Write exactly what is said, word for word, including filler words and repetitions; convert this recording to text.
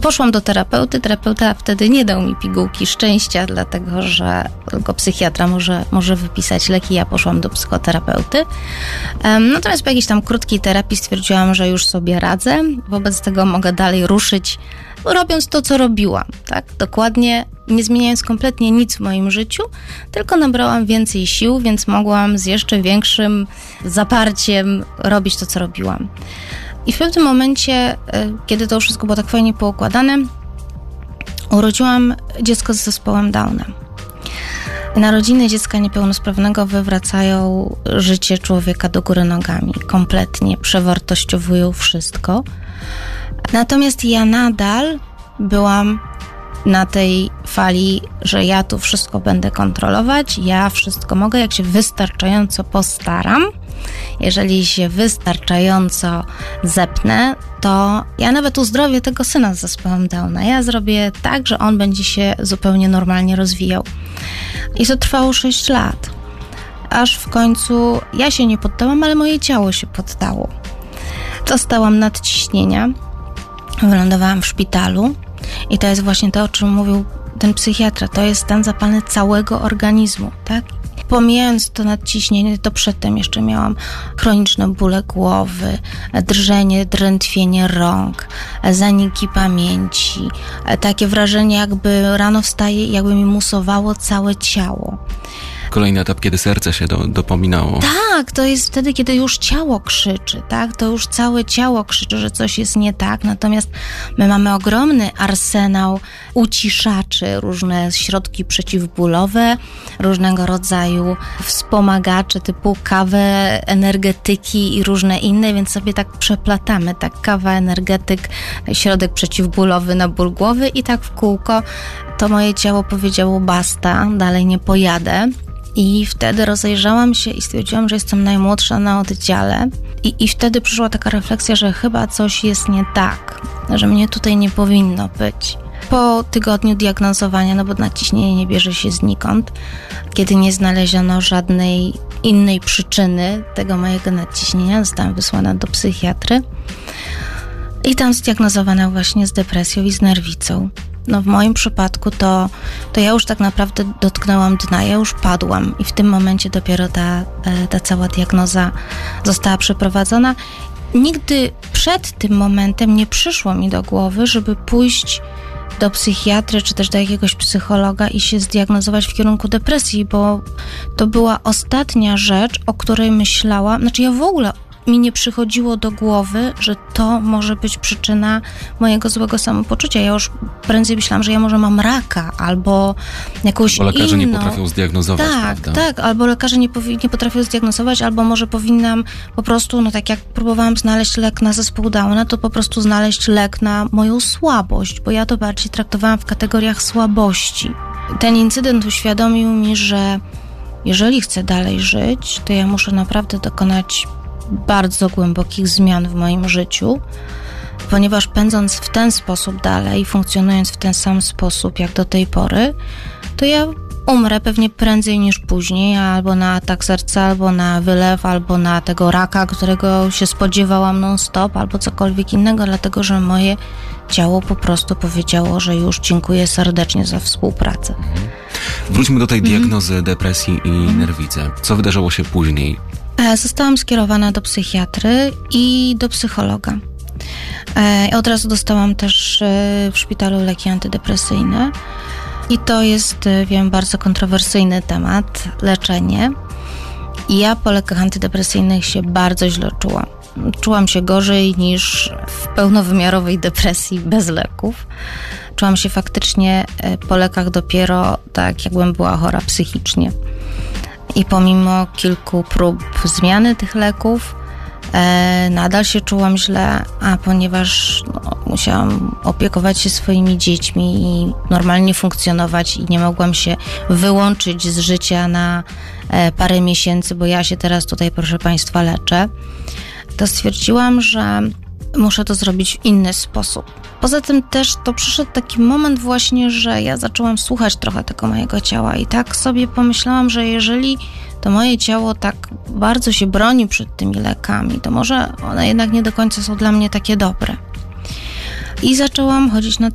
Poszłam do terapeuty, terapeuta wtedy nie dał mi pigułki szczęścia, dlatego że tylko psychiatra może, może wypisać leki, ja poszłam do psychoterapeuty. Natomiast po jakiejś tam krótkiej terapii stwierdziłam, że już sobie radzę, wobec tego mogę dalej ruszyć, robiąc to, co robiłam, tak? Dokładnie, nie zmieniając kompletnie nic w moim życiu, tylko nabrałam więcej sił, więc mogłam z jeszcze większym zaparciem robić to, co robiłam. I w pewnym momencie, kiedy to wszystko było tak fajnie poukładane, urodziłam dziecko z zespołem Downa. Narodziny dziecka niepełnosprawnego wywracają życie człowieka do góry nogami. Kompletnie przewartościowują wszystko. Natomiast ja nadal byłam na tej fali, że ja tu wszystko będę kontrolować, ja wszystko mogę, jak się wystarczająco postaram. Jeżeli się wystarczająco zepnę, to ja nawet uzdrowię tego syna z zespołem Downa. Ja zrobię tak, że on będzie się zupełnie normalnie rozwijał. I to trwało sześć lat. Aż w końcu ja się nie poddałam, ale moje ciało się poddało. Dostałam nadciśnienia, wylądowałam w szpitalu i to jest właśnie to, o czym mówił ten psychiatra. To jest stan zapalny całego organizmu, tak? Pomijając to nadciśnienie, to przedtem jeszcze miałam chroniczne bóle głowy, drżenie, drętwienie rąk, zaniki pamięci, takie wrażenie, jakby rano wstaje i jakby mi musowało całe ciało. Kolejny etap, kiedy serce się do, dopominało. Tak, to jest wtedy, kiedy już ciało krzyczy, tak? To już całe ciało krzyczy, że coś jest nie tak, natomiast my mamy ogromny arsenał uciszaczy, różne środki przeciwbólowe, różnego rodzaju wspomagacze typu kawę, energetyki i różne inne, więc sobie tak przeplatamy, tak kawa, energetyk, środek przeciwbólowy na ból głowy i tak w kółko. To moje ciało powiedziało basta, dalej nie pojadę. I wtedy rozejrzałam się i stwierdziłam, że jestem najmłodsza na oddziale. I, I wtedy przyszła taka refleksja, że chyba coś jest nie tak, że mnie tutaj nie powinno być. Po tygodniu diagnozowania, no bo nadciśnienie nie bierze się znikąd, kiedy nie znaleziono żadnej innej przyczyny tego mojego nadciśnienia, zostałam wysłana do psychiatry i tam zdiagnozowana właśnie z depresją i z nerwicą. No w moim przypadku to, to ja już tak naprawdę dotknęłam dna, ja już padłam i w tym momencie dopiero ta, ta cała diagnoza została przeprowadzona. Nigdy przed tym momentem nie przyszło mi do głowy, żeby pójść do psychiatry czy też do jakiegoś psychologa i się zdiagnozować w kierunku depresji, bo to była ostatnia rzecz, o której myślałam, znaczy ja w ogóle mi nie przychodziło do głowy, że to może być przyczyna mojego złego samopoczucia. Ja już prędzej myślałam, że ja może mam raka albo jakąś inną... Bo lekarze nie potrafią zdiagnozować, Tak, prawda? tak, albo lekarze nie, powi- nie potrafią zdiagnozować, albo może powinnam po prostu, no tak jak próbowałam znaleźć lek na zespół Downa, to po prostu znaleźć lek na moją słabość, bo ja to bardziej traktowałam w kategoriach słabości. Ten incydent uświadomił mi, że jeżeli chcę dalej żyć, to ja muszę naprawdę dokonać bardzo głębokich zmian w moim życiu, ponieważ pędząc w ten sposób dalej, funkcjonując w ten sam sposób jak do tej pory, to ja umrę pewnie prędzej niż później, albo na atak serca, albo na wylew, albo na tego raka, którego się spodziewałam non-stop, albo cokolwiek innego, dlatego że moje ciało po prostu powiedziało, że już dziękuję serdecznie za współpracę. Mhm. Wróćmy do tej diagnozy mhm. depresji i mhm. nerwicy. Co wydarzyło się później? Zostałam skierowana do psychiatry i do psychologa. Od razu dostałam też w szpitalu leki antydepresyjne. I to jest, wiem, bardzo kontrowersyjny temat, leczenie. I ja po lekach antydepresyjnych się bardzo źle czułam. Czułam się gorzej niż w pełnowymiarowej depresji bez leków. Czułam się faktycznie po lekach dopiero tak, jakbym była chora psychicznie. I pomimo kilku prób zmiany tych leków, e, nadal się czułam źle, a ponieważ no, musiałam opiekować się swoimi dziećmi i normalnie funkcjonować i nie mogłam się wyłączyć z życia na e, parę miesięcy, bo ja się teraz tutaj, proszę Państwa, leczę, to stwierdziłam, że muszę to zrobić w inny sposób. Poza tym też to przyszedł taki moment właśnie, że ja zaczęłam słuchać trochę tego mojego ciała i tak sobie pomyślałam, że jeżeli to moje ciało tak bardzo się broni przed tymi lekami, to może one jednak nie do końca są dla mnie takie dobre. I zaczęłam chodzić na